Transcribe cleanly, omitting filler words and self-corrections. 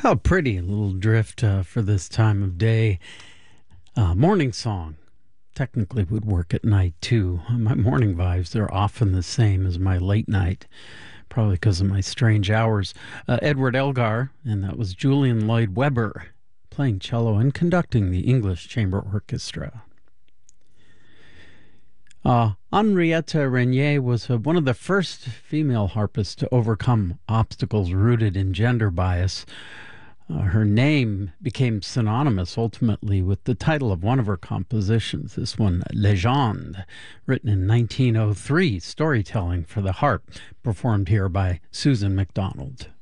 How pretty, a little drift for this time of day. Morning song. Technically would work at night too. My morning vibes, they're often the same as my late night, probably because of my strange hours. Edward Elgar, and that was Julian Lloyd Webber playing cello and conducting the English Chamber Orchestra. Henrietta Renier was one of the first female harpists to overcome obstacles rooted in gender bias. Her name became synonymous ultimately with the title of one of her compositions, this one, Legende, written in 1903, storytelling for the harp, performed here by Susan MacDonald.